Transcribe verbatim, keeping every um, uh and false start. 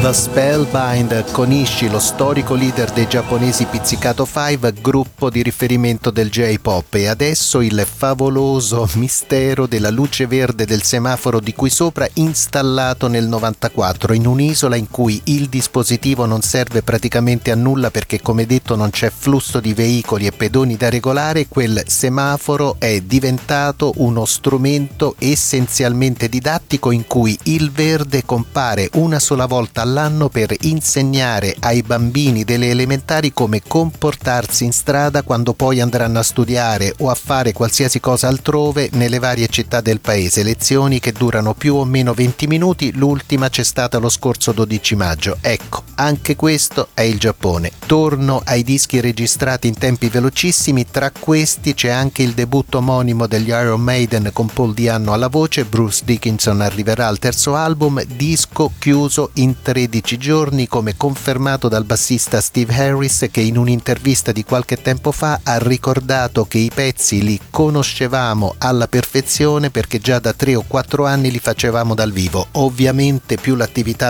The Spellbind con Ishii, lo storico leader dei giapponesi Pizzicato cinque, gruppo di riferimento del J-pop, e adesso il favoloso mistero della luce verde del semaforo di qui sopra, installato nel novantaquattro in un'isola in cui il dispositivo non serve praticamente a nulla perché, come detto, non c'è flusso di veicoli e pedoni da regolare. Quel semaforo è diventato uno strumento essenzialmente didattico in cui il verde compare una sola volta all'anno per insegnare ai bambini delle elementari come comportarsi in strada quando poi andranno a studiare o a fare qualsiasi cosa altrove nelle varie città del paese. Lezioni che durano più o meno venti minuti, l'ultima c'è stata lo scorso dodici maggio. Ecco, anche questo è il Giappone. Torno ai dischi registrati in tempi velocissimi, tra questi c'è anche il debutto omonimo degli Iron Maiden con Paul Di'Anno alla voce. Bruce Dickinson arriverà al terzo album, disco chiuso in tredici giorni, come confermato dal bassista Steve Harris, che in un'intervista di qualche tempo fa ha ricordato che i pezzi li conoscevamo alla perfezione perché già da tre o quattro anni li facevamo dal vivo. Ovviamente più l'attività